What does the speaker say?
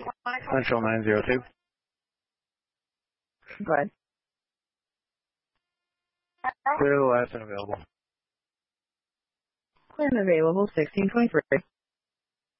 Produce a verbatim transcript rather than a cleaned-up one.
Central nine zero two. Go ahead. Clear the last and available. Clear and available, sixteen twenty-three.